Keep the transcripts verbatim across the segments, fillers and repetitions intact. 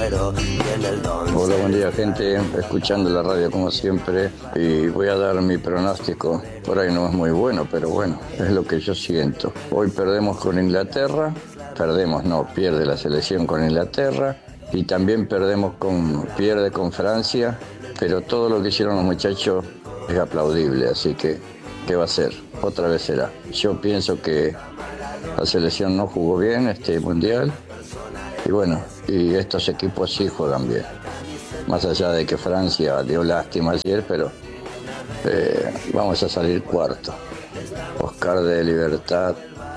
muero, tiene el don. Hola, buen día, gente, escuchando la radio como siempre, y voy a dar mi pronóstico. Por ahí no es muy bueno, pero bueno, es lo que yo siento. Hoy perdemos con Inglaterra, perdemos, no, pierde la selección con Inglaterra, y también perdemos con, pierde con Francia, pero todo lo que hicieron los muchachos es aplaudible, así que, ¿qué va a ser? Otra vez será. Yo pienso que la selección no jugó bien este mundial, y bueno, y estos equipos sí juegan bien. Más allá de que Francia dio lástima ayer, pero eh, vamos a salir cuarto. Oscar de Libertad.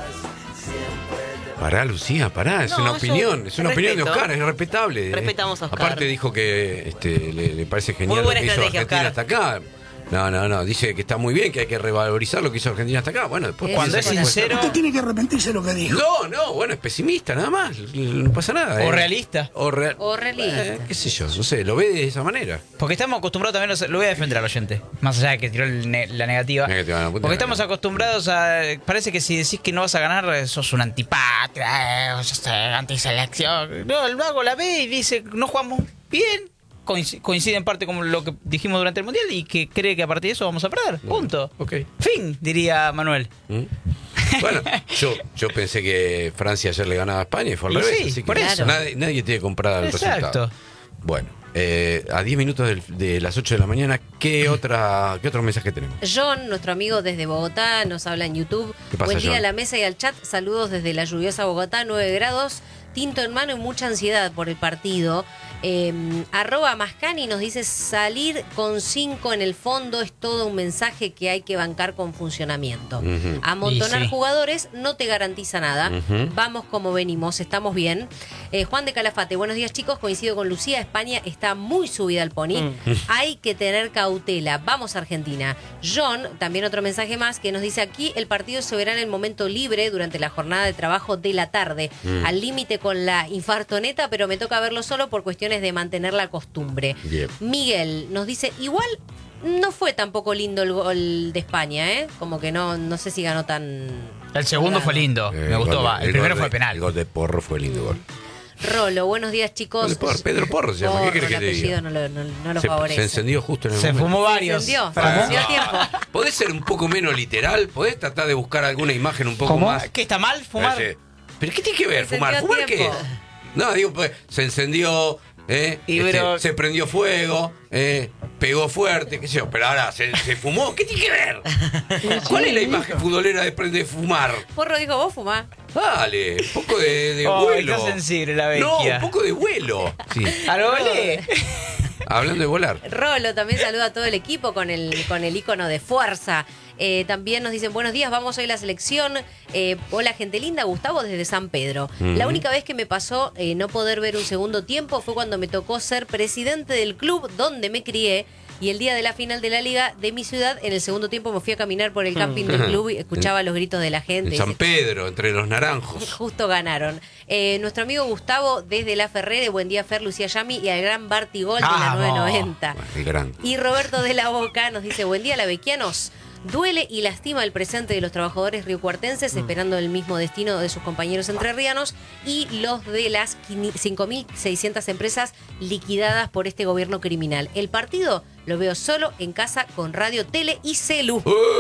Pará, Lucía, pará, es No, una yo opinión, es una opinión de respeto. Oscar, es respetable. ¿eh? Respetamos a Oscar. Aparte dijo que este, le, le parece genial Muy lo buena que hizo estrategia, Argentina Oscar. hasta acá. No, no, no, dice que está muy bien, que hay que revalorizar lo que hizo Argentina hasta acá. Bueno, después Cuando es piensa que sincero. puede Usted tiene que arrepentirse de lo que dijo. ser- No, no, bueno, es pesimista nada más, no pasa nada. O ¿eh? realista. O, real- O realista. Eh, qué sé yo, no sé, lo ve de esa manera. Porque estamos acostumbrados también, lo- lo voy a defender al oyente, más allá de que tiró el ne- la negativa. Negativa, no, puta Porque estamos negativa. acostumbrados a. Parece que si decís que no vas a ganar, eh, sos un antipatria, eh, sos eh, antiselección. No, el mago la ve y dice, no jugamos bien. Coinc- Coincide en parte con lo que dijimos durante el mundial y que cree que a partir de eso vamos a perder. Punto. Ok. Fin, diría Manuel. ¿Mm? Bueno, yo, yo pensé que Francia ayer le ganaba a España y fue al Y revés. sí, así que por eso. Nadie, nadie tiene comprada el Exacto. resultado. Bueno, eh, a diez minutos del- de las ocho de la mañana, ¿qué, otra, ¿qué otro mensaje tenemos? John, nuestro amigo desde Bogotá, nos habla en YouTube. ¿Qué pasa, Buen día John? a la mesa y al chat. Saludos desde la lluviosa Bogotá, nueve grados. Tinto en mano y mucha ansiedad por el partido. Eh, arroba Mascani nos dice, salir con cinco en el fondo es todo un mensaje que hay que bancar con funcionamiento. Ujú. Amontonar Y sí. jugadores no te garantiza nada. Ujú. Vamos como venimos, estamos bien. Eh, Juan de Calafate, buenos días chicos, coincido con Lucía, España está muy subida al pony. Mm. Hay que tener cautela. Vamos Argentina. John, también otro mensaje más que nos dice aquí, el partido se verá en el momento libre durante la jornada de trabajo de la tarde. Mm. Al límite con la infartoneta, pero me toca verlo solo por cuestiones de mantener la costumbre. Bien. Miguel nos dice, igual no fue tampoco lindo el gol de España, ¿eh? Como que no, no sé si ganó tan... El segundo fue lindo, Eh, me gustó. gol de- va. El, primero gol fue de- penal. El gol de Porro fue lindo gol. Rolo, buenos días chicos. Gol de Porro, Pedro Porro se llama, ¿qué Porro, querés que el te diga? apellido no lo, no, no lo Se, favorece. se encendió justo en el Se momento. fumó Se varios. encendió, se Para- encendió a tiempo. ¿Podés ser un poco menos literal? ¿Podés tratar de buscar alguna imagen un poco ¿Cómo? más? ¿Qué está mal fumar? Parece- ¿Pero qué tiene que ver Se fumar? encendió a ¿Fumar qué? tiempo. No, digo, pues, se encendió, eh, Y este, pero- se prendió fuego, eh, pegó fuerte, qué sé yo, pero ahora se, se fumó. ¿Qué tiene que ver? ¿Cuál es la imagen futbolera de, pre- de fumar? Porro dijo, vos fumá. Dale, un poco de, de Oh, vuelo. está sensible la No, vecchia. un poco de vuelo. Sí. ¿A lo volé? Hablando de volar. Rolo también saluda a todo el equipo con el, con el icono de fuerza. Eh, también nos dicen, buenos días, vamos hoy a la selección. Eh, hola, gente linda, Gustavo desde San Pedro. Ujú. La única vez que me pasó eh, no poder ver un segundo tiempo fue cuando me tocó ser presidente del club donde me crié. Y el día de la final de la liga de mi ciudad, en el segundo tiempo me fui a caminar por el camping del club y escuchaba los gritos de la gente. En San Pedro, entre los naranjos. Justo ganaron. Eh, nuestro amigo Gustavo desde La Ferrere, buen día Fer, Lucía Yami y al gran Bartigol de la Vamos. nueve noventa. El gran. Y Roberto de la Boca nos dice, buen día, lavequianos. Duele y lastima el presente de los trabajadores riocuartenses, esperando el mismo destino de sus compañeros entrerrianos y los de las cinco mil seiscientas empresas liquidadas por este gobierno criminal. El partido lo veo solo en casa con radio, tele y celu.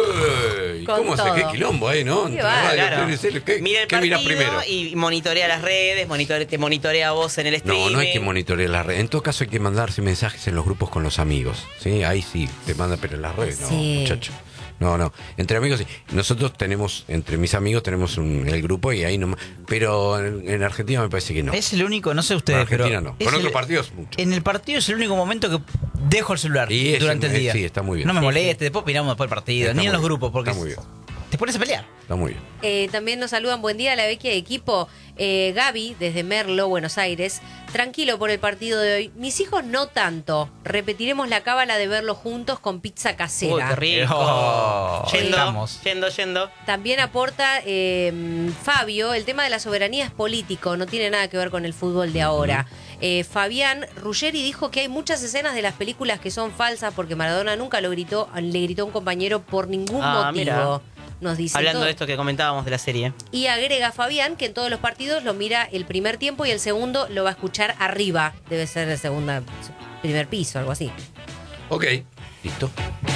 Uy, Con ¿cómo hace? todo. Qué quilombo ahí, ¿no? Qué Entre va, radio, Claro. tele, tele, ¿Qué, Mira el qué mirás partido primero? y monitorea las redes, monitore- te monitorea vos en el streaming. No, no hay que monitorear las redes. En todo caso hay que mandarse mensajes en los grupos con los amigos. ¿Sí? Ahí sí, te manda, pero en las redes no, Sí. muchacho. No, no. Entre amigos sí. Nosotros tenemos, entre mis amigos tenemos un, el grupo y ahí nomás. Pero en, en Argentina me parece que no. Es el único, no sé En ustedes, Argentina pero no. es Con el- otros partidos mucho. En el partido es el único momento que dejo el celular Y es- durante el eh, día. sí, está muy bien. No me Sí, moleste, después miramos después el partido, Está ni en muy los bien, grupos, porque está muy bien. te pones a pelear. Está muy bien. Eh, también nos saludan, buen día, la vecchia de equipo. Eh, Gaby, desde Merlo, Buenos Aires. Tranquilo por el partido de hoy. Mis hijos no tanto. Repetiremos la cábala de verlo juntos con pizza casera. Uy, qué rico. Oh, yendo, estamos. yendo, yendo. También aporta eh, Fabio, el tema de la soberanía es político, no tiene nada que ver con el fútbol de ahora. Eh, Fabián Ruggeri dijo que hay muchas escenas de las películas que son falsas porque Maradona nunca lo gritó, le gritó a un compañero por ningún Ah, motivo. mira. nos dice. Hablando todo. de esto que comentábamos de la serie. Y agrega Fabián que en todos los partidos lo mira el primer tiempo y el segundo lo va a escuchar arriba. Debe ser el segundo, primer piso, algo así. Ok, listo.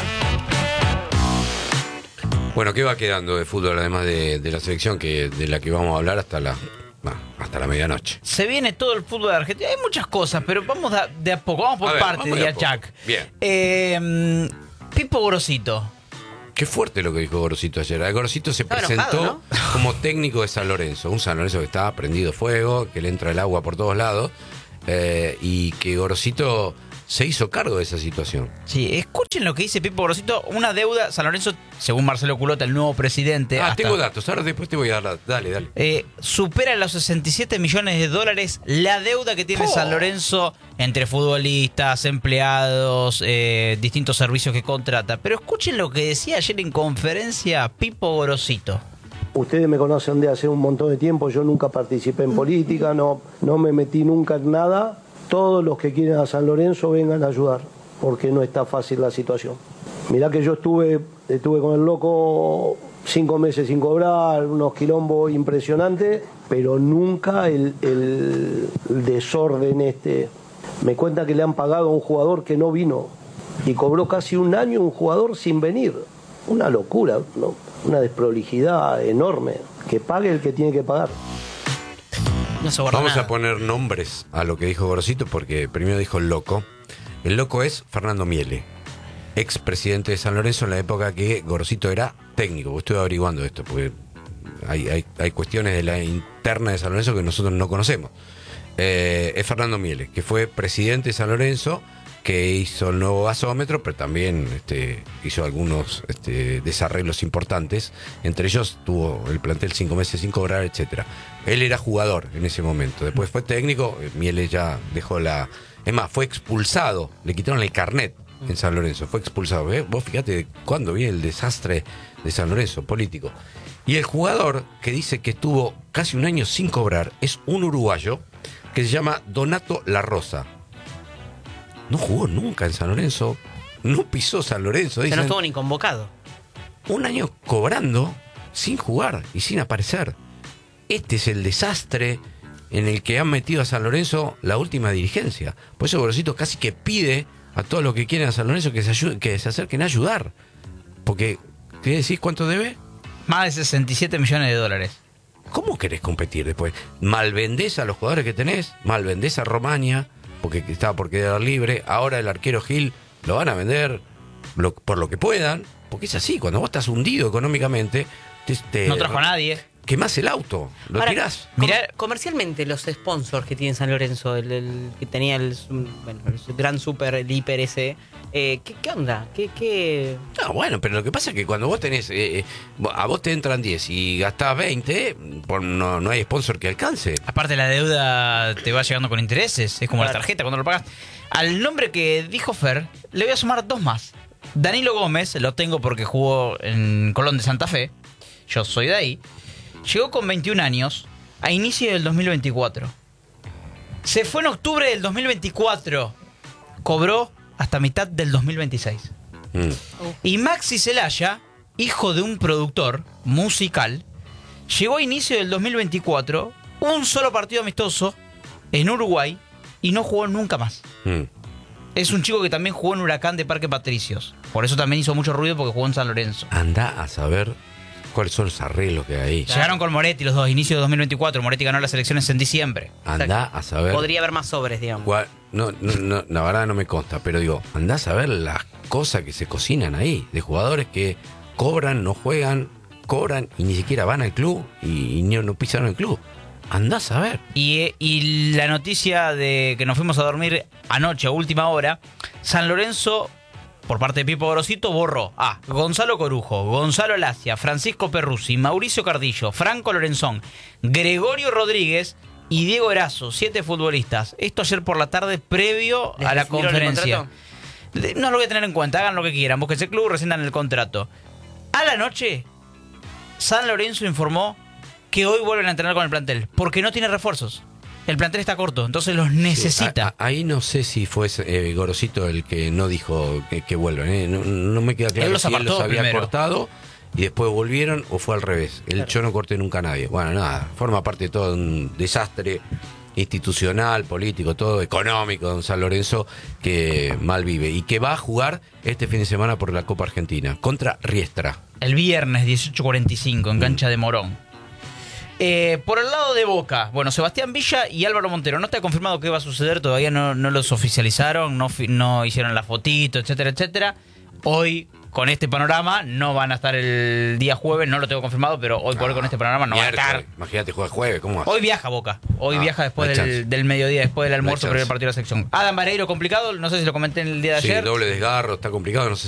Bueno, ¿qué va quedando de fútbol además de, de la selección que de la que vamos a hablar hasta la bah, hasta la medianoche? Se viene todo el fútbol de Argentina. Hay muchas cosas, pero vamos de a, de a poco. Vamos por A ver, parte, vamos de diría a poco. Jack. Bien. Eh, Pipo Gorosito. Qué fuerte lo que dijo Gorosito ayer. El Gorosito se Estaba presentó enojado, como técnico de San Lorenzo. Un San Lorenzo que estaba prendido fuego, que le entra el agua por todos lados. Eh, y que Gorosito se hizo cargo de esa situación. Sí, escuchen lo que dice Pipo Gorosito. Una deuda, San Lorenzo, según Marcelo Culota, el nuevo presidente. Ah, hasta- tengo datos. Ahora después te voy a dar la- Dale, dale. Eh, supera los sesenta y siete millones de dólares la deuda que tiene Oh. San Lorenzo entre futbolistas, empleados, eh, distintos servicios que contrata. Pero escuchen lo que decía ayer en conferencia Pipo Gorosito. Ustedes me conocen de hace un montón de tiempo, yo nunca participé en política, no, no me metí nunca en nada. Todos los que quieren a San Lorenzo vengan a ayudar, porque no está fácil la situación. Mirá que yo estuve, estuve con el loco cinco meses sin cobrar, unos quilombos impresionantes, pero nunca el, el desorden este. Me cuenta que le han pagado a un jugador que no vino y cobró casi un año un jugador sin venir. Una locura, ¿no? Una desprolijidad enorme. Que pague el que tiene que pagar. No se guarda Vamos nada. a poner nombres a lo que dijo Gorosito, porque primero dijo el loco. El loco es Fernando Miele, ex presidente de San Lorenzo en la época que Gorosito era técnico. Estoy averiguando esto, porque hay, hay, hay cuestiones de la interna de San Lorenzo que nosotros no conocemos. Eh, es Fernando Miele, que fue presidente de San Lorenzo, que hizo el nuevo gasómetro, pero también este, hizo algunos este, desarreglos importantes. Entre ellos tuvo el plantel cinco meses sin cobrar, etcétera. Él era jugador en ese momento. Después fue técnico. Miele ya dejó la... Es más, fue expulsado. Le quitaron el carnet en San Lorenzo. Fue expulsado. ¿Eh? Vos fíjate cuándo viene el desastre de San Lorenzo político. Y el jugador que dice que estuvo casi un año sin cobrar es un uruguayo que se llama Donato La Rosa. No jugó nunca en San Lorenzo, no pisó San Lorenzo. O sea, Dicen, no estuvo ni convocado. un año cobrando sin jugar y sin aparecer. Este es el desastre en el que han metido a San Lorenzo la última dirigencia. Por eso Gorosito casi que pide a todos los que quieren a San Lorenzo que se, ayuden, que se acerquen a ayudar. Porque, ¿qué decís cuánto debe? Más de sesenta y siete millones de dólares. ¿Cómo querés competir después? Malvendés a los jugadores que tenés, malvendés a Romaña, porque estaba por quedar libre. Ahora el arquero Gil lo van a vender lo- por lo que puedan, porque es así, cuando vos estás hundido económicamente, te, te- No trajo a nadie. quemás el auto, lo Ahora, tirás. com- Mirá- comercialmente, los sponsors que tiene San Lorenzo, el, el que tenía el, bueno, el gran super, el hiper ese, eh, ¿qué, ¿qué onda? ¿Qué, qué? No, bueno, pero lo que pasa es que cuando vos tenés, eh, eh, a vos te entran diez y gastás veinte, por- no, no hay sponsor que alcance. Aparte la deuda te va llegando con intereses. Es como la Claro. tarjeta cuando lo pagas. Al nombre que dijo Fer, le voy a sumar dos más. Danilo Gómez, lo tengo porque jugó en Colón de Santa Fe. Yo soy de ahí. Llegó con veintiún años a inicio del dos mil veinticuatro. Se fue en octubre del dos mil veinticuatro. Cobró hasta mitad del dos mil veintiséis. Mm. Y Maxi Celaya, hijo de un productor musical, llegó a inicio del dos mil veinticuatro, un solo partido amistoso en Uruguay y no jugó nunca más. Mm. Es un chico que también jugó en Huracán de Parque Patricios. Por eso también hizo mucho ruido porque jugó en San Lorenzo. Andá a saber cuáles son los arreglos que hay ahí. Llegaron con Moretti los dos, inicio de dos mil veinticuatro. Moretti ganó las elecciones en diciembre. Andá a saber... Podría haber más sobres, digamos. cuál- no, no, no, la verdad no me consta, pero digo, andás a ver las cosas que se cocinan ahí, de jugadores que cobran, no juegan, cobran y ni siquiera van al club y, y no, no pisaron el club. Andás a ver. Y, y la noticia de que nos fuimos a dormir anoche a última hora, San Lorenzo, por parte de Pipo Gorosito, borró a Gonzalo Corujo, Gonzalo Lacia, Francisco Perruzzi, Mauricio Cardillo, Franco Lorenzón, Gregorio Rodríguez y Diego Erazo, siete futbolistas. Esto ayer por la tarde, previo ¿Les a la rescindieron el conferencia. contrato? De- No lo voy a tener en cuenta, hagan lo que quieran, búsquense el club, rescindan el contrato. A la noche, San Lorenzo informó que hoy vuelven a entrenar con el plantel, porque no tiene refuerzos. El plantel está corto, entonces los necesita. Sí, a- a- ahí no sé si fue eh, Gorosito el que no dijo que, que vuelvan. eh. No, no me queda claro Él los si él los apartó había primero. cortado y después volvieron o fue al revés. El Claro. yo no corté nunca a nadie. Bueno, nada, forma parte de todo un desastre institucional, político, todo económico de San Lorenzo que mal vive y que va a jugar este fin de semana por la Copa Argentina contra Riestra. El viernes dieciocho cuarenta y cinco en cancha de Morón. Eh, por el lado de Boca, bueno, Sebastián Villa y Álvaro Montero. No está confirmado qué va a suceder, todavía no, no los oficializaron, no, fi- no hicieron la fotito, etcétera, etcétera. Hoy, con este panorama, no van a estar el día jueves, no lo tengo confirmado, pero hoy por hoy con este panorama no van a Miércoles, estar. Imagínate, juega jueves, ¿cómo hace? Hoy viaja Boca, hoy Ah, viaja después no hay chance. del, del mediodía, después del No hay almuerzo, chance. primer partido de la sección. Adam Vareiro complicado, no sé si lo comenté en el día de Sí, ayer. doble desgarro, está complicado, no sé